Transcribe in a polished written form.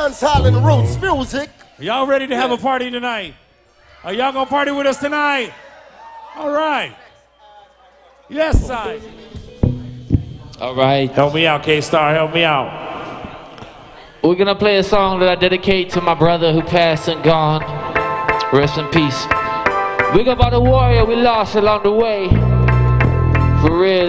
dancehall and roots music. Y'all ready to have a party tonight? Are y'all gonna party with us tonight? All right. Yes, side. All right. Help me out, K-Star. Help me out. We're gonna play a song that I dedicate to my brother who passed and gone. Rest in peace. We got about a warrior we lost along the way. For real.